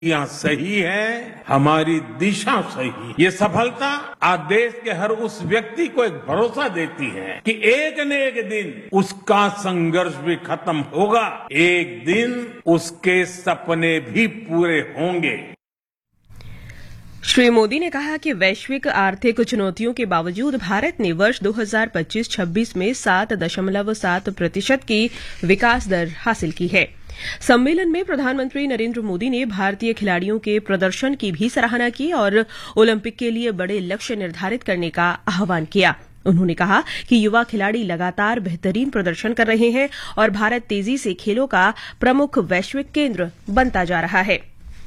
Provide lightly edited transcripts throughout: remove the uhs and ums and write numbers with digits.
नीतियां सही है, हमारी दिशा सही है। ये सफलता आज देश के हर उस व्यक्ति को एक भरोसा देती है कि एक न एक दिन उसका संघर्ष भी खत्म होगा, एक दिन उसके सपने भी पूरे होंगे। श्री मोदी ने कहा कि वैश्विक आर्थिक चुनौतियों के बावजूद भारत ने वर्ष 2025-26 में 7.7% की विकास दर हासिल की है। सम्मेलन में प्रधानमंत्री नरेंद्र मोदी ने भारतीय खिलाड़ियों के प्रदर्शन की भी सराहना की और ओलंपिक के लिए बड़े लक्ष्य निर्धारित करने का आह्वान किया। उन्होंने कहा कि युवा खिलाड़ी लगातार बेहतरीन प्रदर्शन कर रहे हैं और भारत तेजी से खेलों का प्रमुख वैश्विक केंद्र बनता जा रहा है।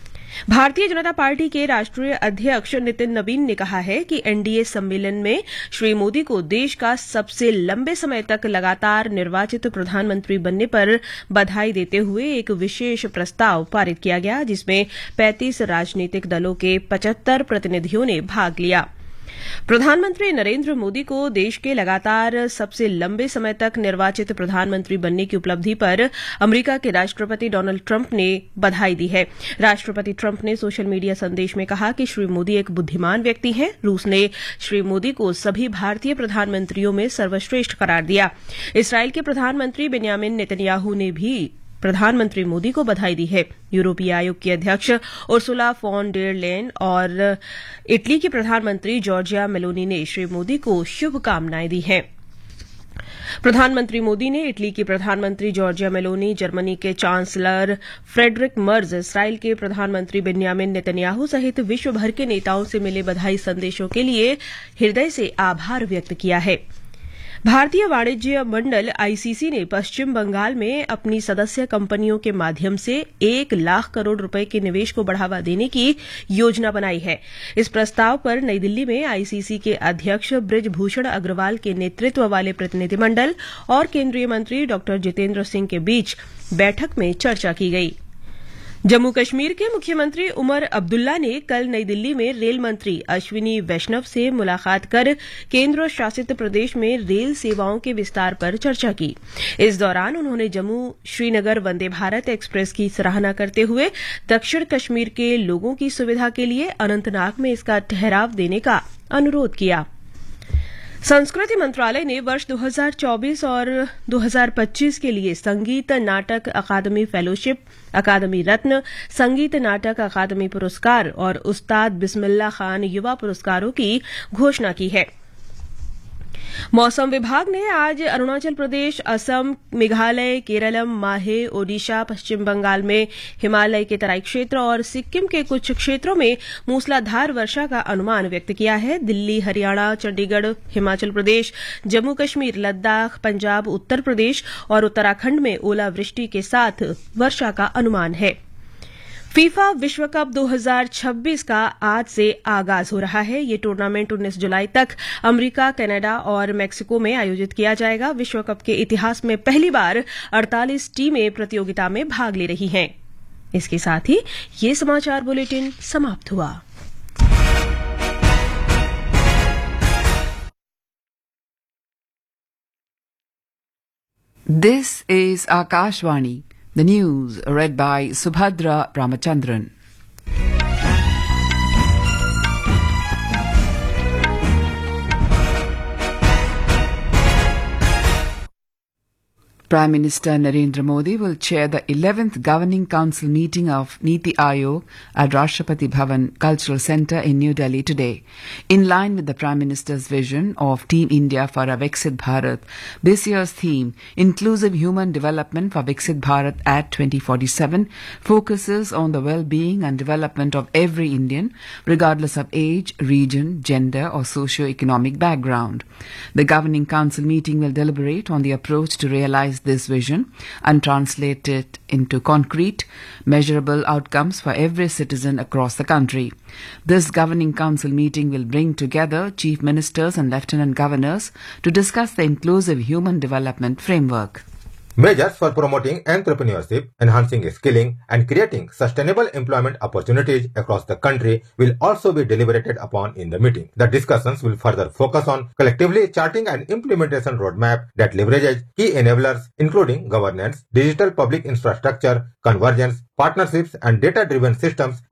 भारतीय जनता पार्टी के राष्ट्रीय अध्यक्ष नितिन नवीन ने कहा है कि एनडीए सम्मेलन में श्री मोदी को देश का सबसे लंबे समय तक लगातार निर्वाचित प्रधानमंत्री बनने पर बधाई देते हुए एक विशेष प्रस्ताव पारित किया गया, जिसमें 35 राजनीतिक दलों के 75 प्रतिनिधियों ने भाग लिया। प्रधानमंत्री नरेंद्र मोदी को देश के लगातार सबसे लंबे समय तक निर्वाचित प्रधानमंत्री बनने की उपलब्धि पर अमेरिका के राष्ट्रपति डोनाल्ड ट्रंप ने बधाई दी है। राष्ट्रपति ट्रंप ने सोशल मीडिया संदेश में कहा कि श्री मोदी एक बुद्धिमान व्यक्ति हैं। रूस ने श्री मोदी को सभी भारतीय प्रधानमंत्रियों में सर्वश्रेष्ठ करार दिया। इस्राएल के प्रधानमंत्री बेन्यामिन नेतन्याहू ने भी प्रधानमंत्री मोदी को बधाई दी है। यूरोपीय आयोग की अध्यक्ष उर्सुला फॉन डेर लेyen और इटली की प्रधानमंत्री जॉर्जिया मेलोनी ने श्री मोदी को शुभकामनाएं दी हैं। प्रधानमंत्री मोदी ने इटली की प्रधानमंत्री जॉर्जिया मेलोनी, जर्मनी के चांसलर फ्रेडरिक मर्ज, इस्राएल के प्रधानमंत्री बेन्यामिन नेतन्याहू सहित विश्व भर के नेताओं से मिले बधाई संदेशों के लिए हृदय से आभार व्यक्त किया है। भारतीय वाणिज्य मंडल आईसीसी ने पश्चिम बंगाल में अपनी सदस्य कंपनियों के माध्यम से 1 लाख करोड़ रुपए के निवेश को बढ़ावा देने की योजना बनाई है। इस प्रस्ताव पर नई दिल्ली में आईसीसी के अध्यक्ष बृजभूषण अग्रवाल के नेतृत्व वाले प्रतिनिधिमंडल और केंद्रीय मंत्री डॉ जितेंद्र सिंह के बीच बैठक में चर्चा की गई। जम्मू कश्मीर के मुख्यमंत्री उमर अब्दुल्ला ने कल नई दिल्ली में रेल मंत्री अश्विनी वैष्णव से मुलाकात कर केंद्र शासित प्रदेश में रेल सेवाओं के विस्तार पर चर्चा की। इस दौरान उन्होंने जम्मू श्रीनगर वंदे भारत एक्सप्रेस की सराहना करते हुए दक्षिण कश्मीर के लोगों की सुविधा के लिए अनंतनाग में इसका ठहराव देने का अनुरोध किया। संस्कृति मंत्रालय ने वर्ष 2024 और 2025 के लिए संगीत नाटक अकादमी फेलोशिप, अकादमी रत्न, संगीत नाटक अकादमी पुरस्कार और उस्ताद बिस्मिल्लाह खान युवा पुरस्कारों की घोषणा की है। मौसम विभाग ने आज अरुणाचल प्रदेश, असम, मेघालय, केरलम, माहे, ओडिशा, पश्चिम बंगाल में हिमालय के तराई क्षेत्र और सिक्किम के कुछ क्षेत्रों में मूसलाधार वर्षा का अनुमान व्यक्त किया है। दिल्ली, हरियाणा, चंडीगढ़, हिमाचल प्रदेश, जम्मू कश्मीर, लद्दाख, पंजाब, उत्तर प्रदेश और उत्तराखंड में ओलावृष्टि के साथ वर्षा का अनुमान है। फीफा विश्व कप 2026 का आज से आगाज हो रहा है। ये टूर्नामेंट 19 जुलाई तक अमेरिका, कनाडा और मेक्सिको में आयोजित किया जाएगा। विश्व कप के इतिहास में पहली बार 48 टीमें प्रतियोगिता में भाग ले रही हैं। इसके साथ ही ये समाचार बुलेटिन समाप्त हुआ। This is Akashvani. The news read by Subhadra Ramachandran. Prime Minister Narendra Modi will chair the 11th Governing Council meeting of Niti Aayog at Rashtrapati Bhavan Cultural Centre in New Delhi today. In line with the Prime Minister's vision of Team India for a Viksit Bharat, this year's theme, Inclusive Human Development for Viksit Bharat at 2047, focuses on the well-being and development of every Indian, regardless of age, region, gender or socio-economic background. The Governing Council meeting will deliberate on the approach to realize this vision and translate it into concrete, measurable outcomes for every citizen across the country. This Governing Council meeting will bring together Chief Ministers and Lieutenant Governors to discuss the inclusive human development framework. Measures for promoting entrepreneurship, enhancing skilling, and creating sustainable employment opportunities across the country will also be deliberated upon in the meeting. The discussions will further focus on collectively charting an implementation roadmap that leverages key enablers including governance, digital public infrastructure, convergence, partnerships, and data-driven systems